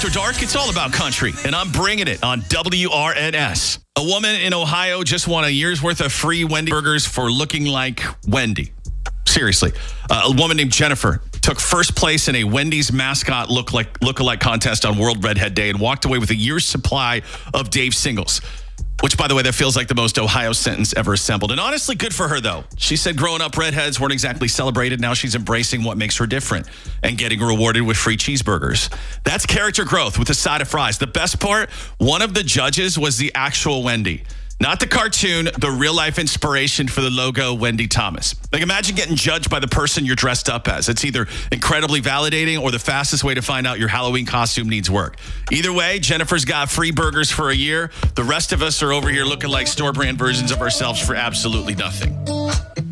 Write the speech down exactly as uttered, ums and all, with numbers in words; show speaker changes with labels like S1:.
S1: After dark, it's all about country, and I'm bringing it on W R N S. A woman in Ohio just won a year's worth of free Wendy burgers for looking like Wendy. Seriously. Uh, a woman named Jennifer took first place in a Wendy's mascot look like look-alike contest on World Redhead Day and walked away with a year's supply of Dave Singles. Which, by the way, that feels like the most Ohio sentence ever assembled. And honestly, good for her, though. She said growing up, redheads weren't exactly celebrated. Now she's embracing what makes her different and getting rewarded with free cheeseburgers. That's character growth with a side of fries. The best part, one of the judges was the actual Wendy. Not the cartoon, the real-life inspiration for the logo, Wendy Thomas. Like, imagine getting judged by the person you're dressed up as. It's either incredibly validating or the fastest way to find out your Halloween costume needs work. Either way, Jennifer's got free burgers for a year. The rest of us are over here looking like store-brand versions of ourselves for absolutely nothing.